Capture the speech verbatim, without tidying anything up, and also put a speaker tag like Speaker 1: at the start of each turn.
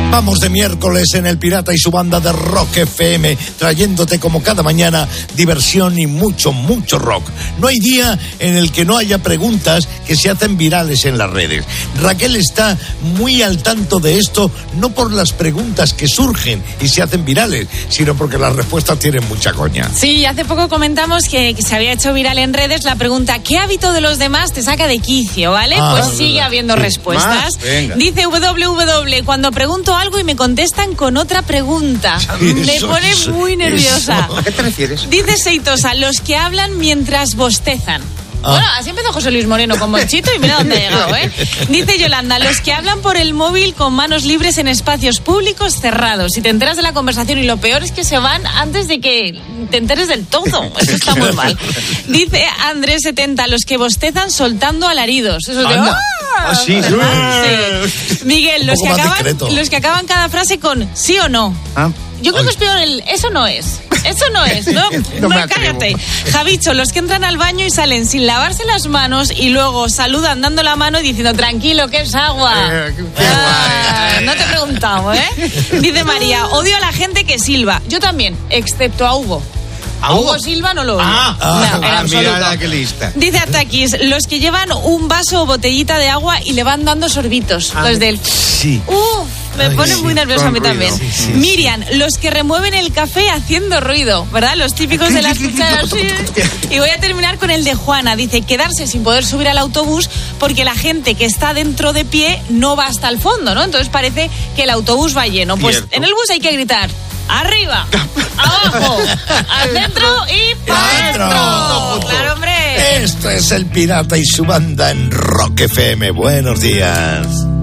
Speaker 1: Vamos de miércoles en El Pirata y su banda de Rock F M, trayéndote como cada mañana diversión y mucho, mucho rock. No hay día en el que no haya preguntas que se hacen virales en las redes. Raquel está muy al tanto de esto, no por las preguntas que surgen y se hacen virales, sino porque las respuestas tienen mucha coña.
Speaker 2: Sí, hace poco comentamos que, que se había hecho viral en redes la pregunta ¿qué hábito de los demás te saca de quicio? ¿Vale? Ah, pues sigue verdad. habiendo sí. respuestas. Dice W W W, cuando pregunto algo y me contestan con otra pregunta. Me pone muy nerviosa.
Speaker 3: Eso. ¿A qué te refieres?
Speaker 2: Dice Seitosa, los que hablan mientras bostezan. Ah. Bueno, así empezó José Luis Moreno con Monchito y mira dónde ha llegado, ¿eh? Dice Yolanda, los que hablan por el móvil con manos libres en espacios públicos cerrados. Si te enteras de la conversación y lo peor es que se van antes de que te enteres del todo. Eso está muy mal. Dice Andrés setenta, los que bostezan soltando alaridos. Eso de... ¡Ah!
Speaker 3: ¿Ah, sí?
Speaker 2: Sí. Miguel, los que, acaban, los que acaban cada frase con sí o no. ¿Ah? Yo creo que es peor el eso no es. Eso no es, ¿no? No, no cállate. Javicho, los que entran al baño y salen sin lavarse las manos y luego saludan dando la mano y diciendo tranquilo, que es agua. Eh, ah, no te he preguntado, ¿eh? Dice María, odio a la gente que silba. Yo también, excepto a Hugo. ¿A Hugo? Hugo Silva no lo odio. Ah, no,
Speaker 3: ah mira qué lista.
Speaker 2: Dice Atakis, los que llevan un vaso o botellita de agua y le van dando sorbitos. Ah, los del...
Speaker 1: Sí.
Speaker 2: Uf, me Ay, pone sí, muy nerviosa a mí también. Sí, sí, Miriam, sí. los que remueven el café haciendo ruido, ¿verdad? Los típicos de las cucharas. Y voy a terminar con el de Juana. Dice, quedarse sin poder subir al autobús porque la gente que está dentro de pie no va hasta el fondo, ¿no? Entonces parece que el autobús va lleno. Pues Cierto. En el bus hay que gritar. Arriba, abajo, al centro y para adentro. Claro, hombre.
Speaker 1: Esto es El Pirata y su banda en Rock F M. Buenos días.